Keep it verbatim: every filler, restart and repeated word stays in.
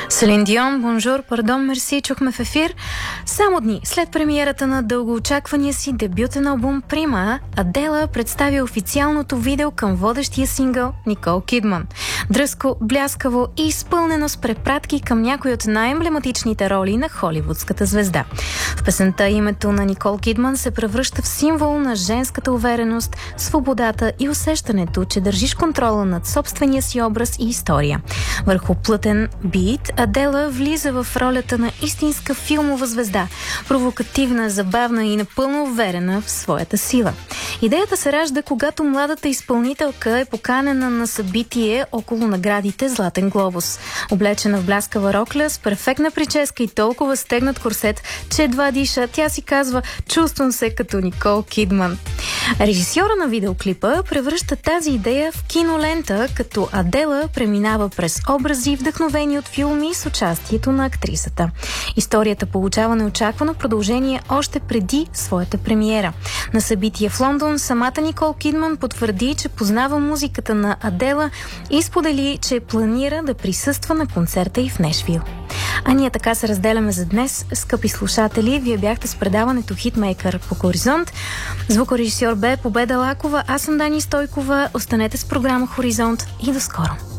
Селин Дион, бонжур, пардон, мерси, чухме в ефир. Само дни след премиерата на дългоочаквания си дебютен албум Прима, Адела представи официалното видео към водещия сингъл Никол Кидман. Дръзко, бляскаво и изпълнено с препратки към някои от най-емблематичните роли на холивудската звезда. В песента името на Никол Кидман се превръща в символ на женската увереност, свободата и усещането, че държиш контрола над собствения си образ и история. Върху плътен бит Адела влиза в ролята на истинска филмова звезда, провокативна, забавна и напълно уверена в своята сила. Идеята се ражда, когато младата изпълнителка е поканена на събитие около наградите Златен глобус. Облечена в бляскава рокля, с перфектна прическа и толкова стегнат корсет, че едва диша, тя си казва: "Чувствам се като Никол Кидман." Режисьора на видеоклипа превръща тази идея в кинолента, като Адела преминава през образи, вдъхновени от филми с участието на актрисата. Историята получава неочаквано продължение още преди своята премиера. На събитие в Лондон самата Никол Кидман потвърди, че познава музиката на Адела и сподели, че планира да присъства на концерта и в Нешвил. А ние така се разделяме за днес, скъпи слушатели. Вие бяхте с предаването Хитмейкър по Хоризонт. Звукорежисьор бе Победа Лакова, аз съм Дани Стойкова. Останете с програма Хоризонт и до скоро!